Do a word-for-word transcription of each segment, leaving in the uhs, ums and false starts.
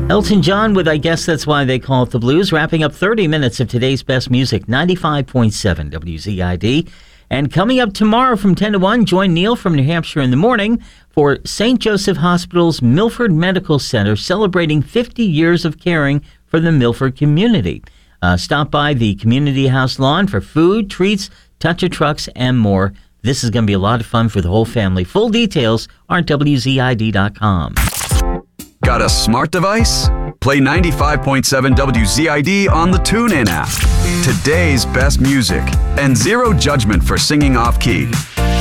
Elton John with I Guess That's Why They Call It the Blues, wrapping up thirty minutes of today's best music, ninety-five point seven W Z I D. And coming up tomorrow from ten to one, join Neil from New Hampshire in the morning for Saint Joseph Hospital's Milford Medical Center, celebrating fifty years of caring for the Milford community. Uh, stop by the Community House lawn for food, treats, touch of trucks, and more. This is going to be a lot of fun for the whole family. Full details are at W Z I D dot com. Got a smart device? Play ninety-five point seven W Z I D on the TuneIn app. Today's best music and zero judgment for singing off-key.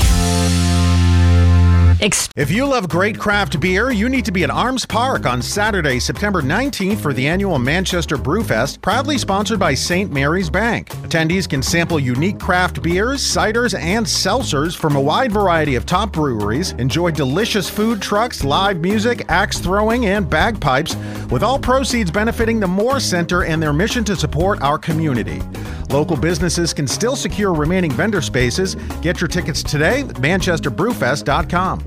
If you love great craft beer, you need to be at Arms Park on Saturday, September nineteenth for the annual Manchester Brewfest, proudly sponsored by Saint Mary's Bank. Attendees can sample unique craft beers, ciders, and seltzers from a wide variety of top breweries, enjoy delicious food trucks, live music, axe throwing, and bagpipes, with all proceeds benefiting the Moore Center and their mission to support our community. Local businesses can still secure remaining vendor spaces. Get your tickets today at manchester brewfest dot com.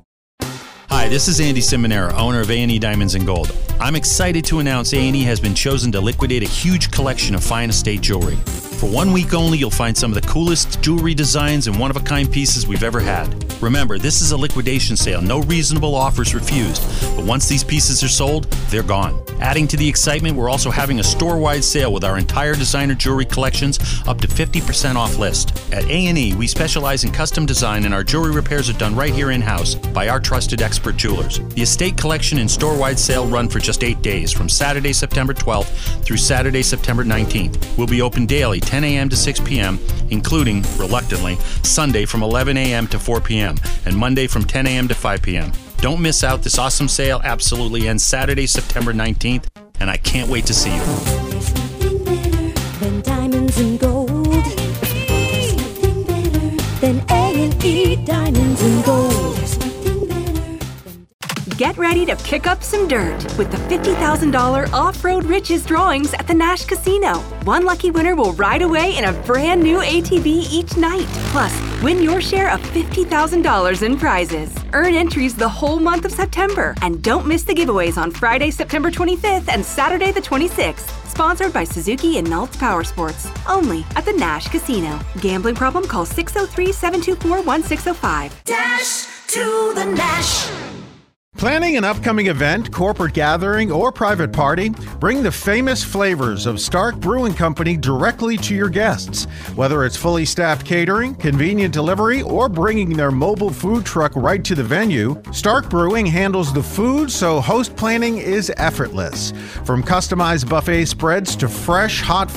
Hi, this is Andy Simonera, owner of A and E Diamonds and Gold. I'm excited to announce A and E has been chosen to liquidate a huge collection of fine estate jewelry. For one week only, you'll find some of the coolest jewelry designs and one-of-a-kind pieces we've ever had. Remember, this is a liquidation sale. No reasonable offers refused. But once these pieces are sold, they're gone. Adding to the excitement, we're also having a store-wide sale with our entire designer jewelry collections up to fifty percent off list. At A and E, we specialize in custom design, and our jewelry repairs are done right here in-house by our trusted expert jewelers. The estate collection and store-wide sale run for just eight days, from Saturday, September twelfth through Saturday, September nineteenth. We'll be open daily, ten a.m. to six p.m., including, reluctantly, Sunday from eleven a.m. to four p.m., and Monday from ten a.m. to five p.m. Don't miss out. This awesome sale absolutely ends Saturday, September nineteenth, and I can't wait to see you. There's nothing better than diamonds and gold. There's nothing better than A and E Diamonds and Gold. There's nothing better than... Get ready to kick up some dirt with the fifty thousand dollars Off-Road Riches drawings at the Nash Casino. One lucky winner will ride away in a brand new A T V each night. Plus, win your share of fifty thousand dollars in prizes. Earn entries the whole month of September. And don't miss the giveaways on Friday, September twenty-fifth and Saturday the twenty-sixth. Sponsored by Suzuki and Naltz Power Sports. Only at the Nash Casino. Gambling problem? Call six oh three, seven two four, one six oh five. Dash to the Nash. Planning an upcoming event, corporate gathering, or private party? Bring the famous flavors of Stark Brewing Company directly to your guests. Whether it's fully staffed catering, convenient delivery, or bringing their mobile food truck right to the venue, Stark Brewing handles the food, so host planning is effortless. From customized buffet spreads to fresh, hot